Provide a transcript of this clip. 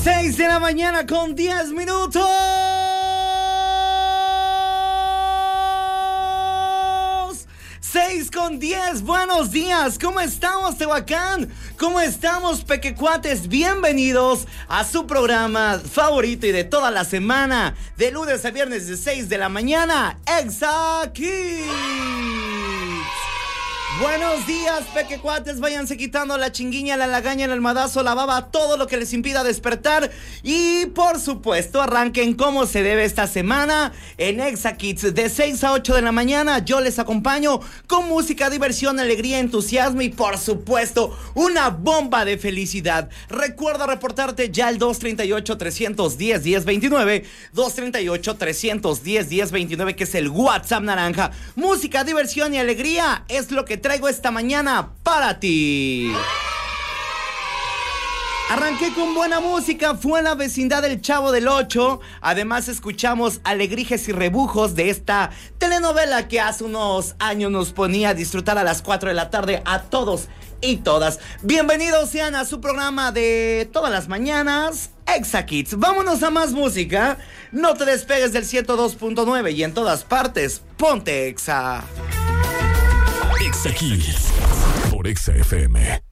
6 de la mañana con 10 minutos. 6 con 10, buenos días, ¿cómo estamos, Tehuacán? ¿Cómo estamos, pequecuates? Bienvenidos a su programa favorito y de toda la semana, de lunes a viernes de 6 de la mañana, Exa Kids. Buenos días, pequecuates, váyanse quitando la chinguiña, la lagaña, el almadazo, la baba, todo lo que les impida despertar. Y por supuesto, arranquen como se debe esta semana en Exa Kids de 6 a 8 de la mañana. Yo les acompaño con música, diversión, alegría, entusiasmo y por supuesto, una bomba de felicidad. Recuerda reportarte ya al 238-310-1029, 238-310-1029, que es el WhatsApp naranja. Música, diversión y alegría es lo que traigo esta mañana para ti. Arranqué con buena música, fue La Vecindad del Chavo del Ocho. Además escuchamos Alegrijes y Rebujos de esta telenovela que hace unos años nos ponía a disfrutar a las 4 de la tarde a todos y todas. Bienvenidos sean a su programa de todas las mañanas, Exa Kids. Vámonos a más música. No te despegues del 102.9 y en todas partes, ponte Exa. Exa Kids por Exa FM.